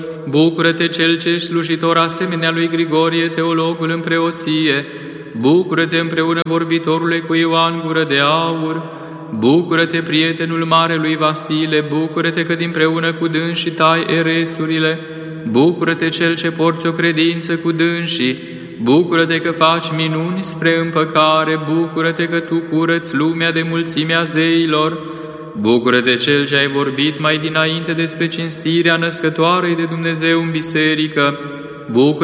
Bucură-te, Cel ce ești slujitor asemenea lui Grigorie, teologul în preoție. Bucură-te împreună vorbitorule cu Ioan Gură de Aur. Bucură-te, prietenul marelui Vasile, bucură-te că dinpreună cu dânsi tai eresurile. Bucură-te, Cel ce porți o credință cu dânsii. Bucură-te că faci minuni spre împăcare, bucură-te că tu curăți lumea de mulțimea zeilor. Bucură-te, Cel ce ai vorbit mai dinainte despre cinstirea născătoarei de Dumnezeu în biserică. Bucură